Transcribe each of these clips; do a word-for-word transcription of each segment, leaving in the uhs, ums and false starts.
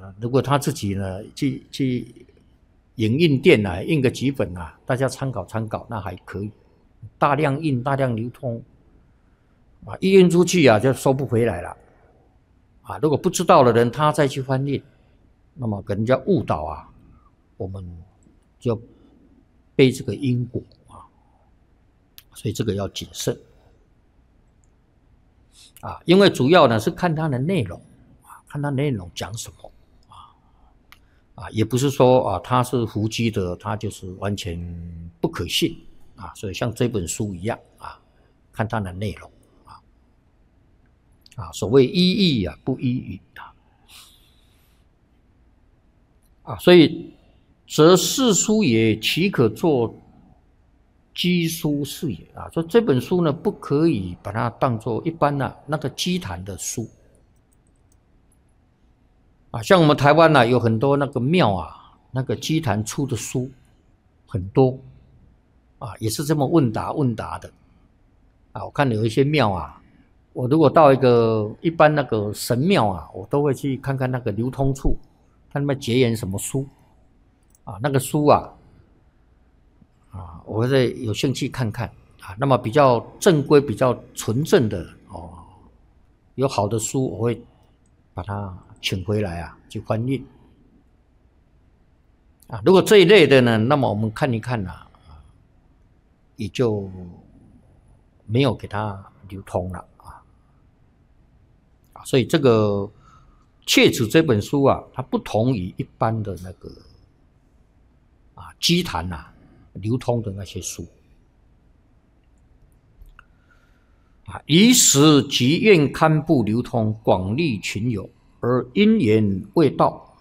啊，如果他自己呢去去影印店啊印个几本啊，大家参考参考，那还可以。大量印、大量流通啊，一印出去啊就收不回来了啊。如果不知道的人他再去翻印，那么给人家误导啊，我们就背这个因果啊，所以这个要谨慎啊，因为主要呢是看它的内容啊，看它内容讲什么啊啊，也不是说啊它是伏击的，它就是完全不可信啊，所以像这本书一样啊，看它的内容啊啊，所谓依义啊，不依语啊啊，所以则是书也，岂可作机书是也啊？说这本书呢，不可以把它当作一般的、啊、那个机坛的书啊。像我们台湾呢、啊，有很多那个庙啊，那个机坛出的书很多啊，也是这么问答问答的啊。我看有一些庙啊，我如果到一个一般那个神庙啊，我都会去看看那个流通处，看他们结缘什么书啊，那个书啊。啊，我会有兴趣看看啊。那么比较正规、比较纯正的哦，有好的书，我会把它请回来啊，去翻译啊。如果这一类的呢，那么我们看一看呐、啊，也就没有给它流通了啊。啊，所以这个《切子》这本书啊，它不同于一般的那个啊机坛呐。流通的那些书啊，以时即愿刊布流通，广利群友，而因缘未到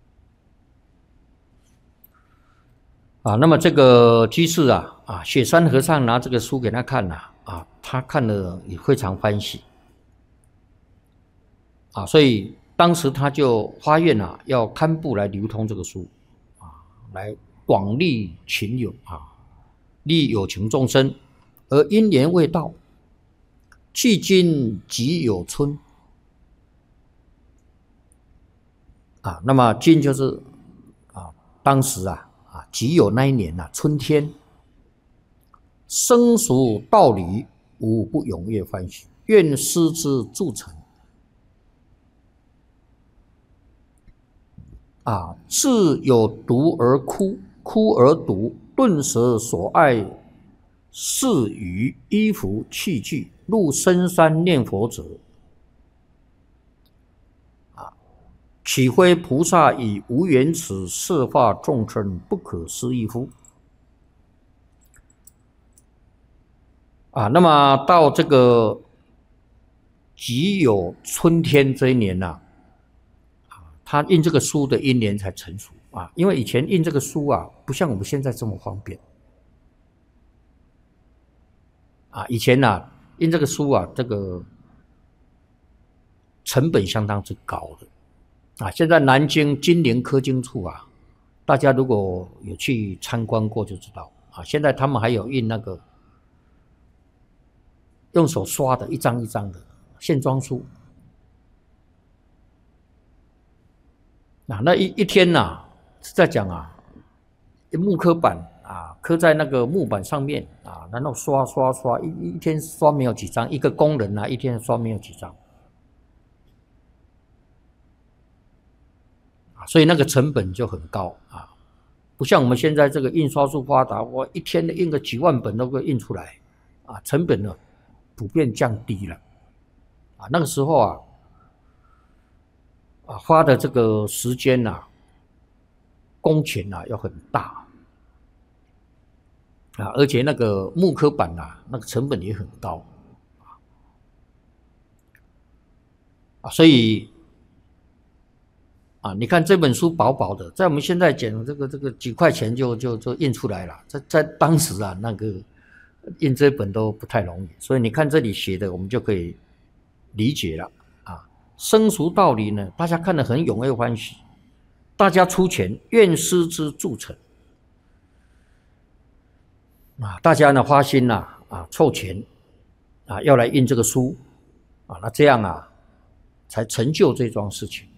啊。那么这个居士啊啊，雪山和尚拿这个书给他看呐 啊, 啊，他看了也非常欢喜啊，所以当时他就发愿啊，要刊布来流通这个书啊，来广利群友啊，利有情众生，而因缘未到，迄今即有春啊。那么今就是啊，当时啊啊，即有那一年啊，春天，生熟道理，无不踊跃欢喜，愿师之助成啊。自有读而哭。哭而读，顿时所爱事于衣服器具，入深山念佛者，啊，岂非菩萨以无缘此摄化众生，不可思议乎？啊，那么到这个即有春天这一年呐、啊，他印这个书的因缘才成熟。啊，因为以前印这个书啊，不像我们现在这么方便。啊，以前啊，印这个书啊，这个成本相当之高的。啊，现在南京金陵科经处啊，大家如果有去参观过就知道啊，现在他们还有印那个用手刷的一张一张的线装书。啊，那一一天呐、啊。是在讲啊，木刻板啊，刻在那个木板上面啊，然后刷刷刷，一一天刷没有几张，一个工人啊，一天刷没有几张，啊，所以那个成本就很高啊，不像我们现在这个印刷术发达，我一天印个几万本都可以印出来，啊，成本呢普遍降低了，啊，那个时候啊，啊花的这个时间呐、啊。工钱啊要很大啊，而且那个木刻板啊，那个成本也很高啊，所以啊，你看这本书薄薄的，在我们现在讲这个这个几块钱就就就印出来了，在在当时啊，那个印这本都不太容易，所以你看这里写的，我们就可以理解了啊。生熟道理呢，大家看得很踊跃欢喜。大家出钱，愿师之助成啊！大家呢花心呐 啊, 啊，凑钱啊，要来印这个书啊，那这样啊，才成就这桩事情